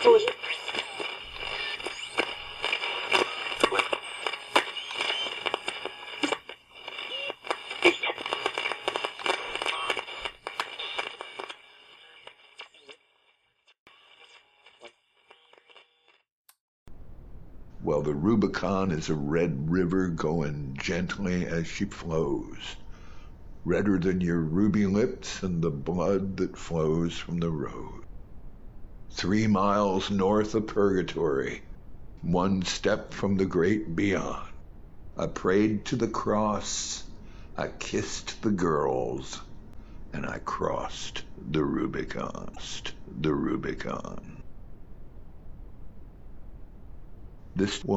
Well, the Rubicon is a red river going gently as she flows, redder than your ruby lips and the blood that flows from the road. 3 miles north of purgatory, one step from the great beyond. I prayed to the cross, I kissed the girls, and I crossed the Rubicon. The Rubicon. This